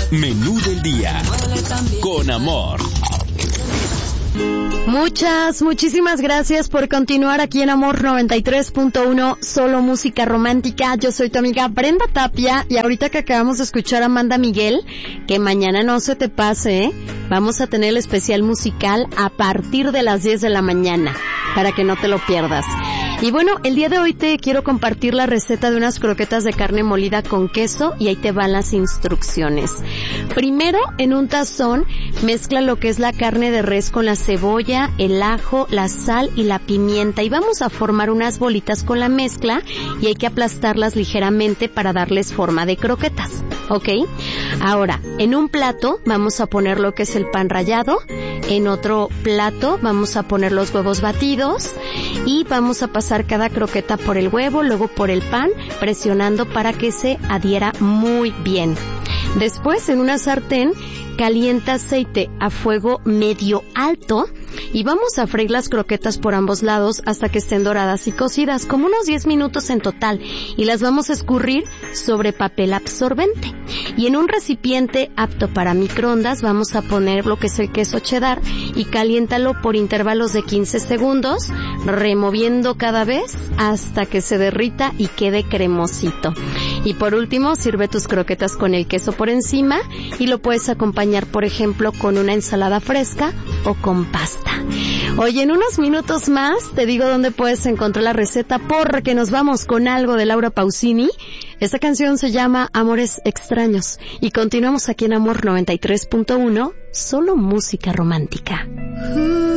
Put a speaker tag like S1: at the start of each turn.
S1: Menú del día. Con amor.
S2: Muchísimas gracias por continuar aquí en Amor 93.1, solo música romántica. Yo soy tu amiga Brenda Tapia y ahorita que acabamos de escuchar a Amanda Miguel, que mañana no se te pase, vamos a tener el especial musical a partir de las 10 de la mañana, para que no te lo pierdas. Y bueno, el día de hoy te quiero compartir la receta de unas croquetas de carne molida con queso y ahí te van las instrucciones. Primero, en un tazón, mezcla lo que es la carne de res con la cebolla, el ajo, la sal y la pimienta y vamos a formar unas bolitas con la mezcla y hay que aplastarlas ligeramente para darles forma de croquetas, ¿ok? Ahora, en un plato vamos a poner lo que es el pan rallado, en otro plato vamos a poner los huevos batidos y vamos a pasar cada croqueta por el huevo, luego por el pan, presionando para que se adhiera muy bien. Después, en una sartén, calienta aceite a fuego medio alto y vamos a freír las croquetas por ambos lados hasta que estén doradas y cocidas, como unos 10 minutos en total, y las vamos a escurrir sobre papel absorbente. Y en un recipiente apto para microondas vamos a poner lo que es el queso cheddar y caliéntalo por intervalos de 15 segundos, removiendo cada vez hasta que se derrita y quede cremosito. Y por último, sirve tus croquetas con el queso por encima y lo puedes acompañar, por ejemplo, con una ensalada fresca o con pasta. Oye, en unos minutos más te digo dónde puedes encontrar la receta porque nos vamos con algo de Laura Pausini. Esta canción se llama Amores Extraños y continuamos aquí en Amor 93.1, solo música romántica.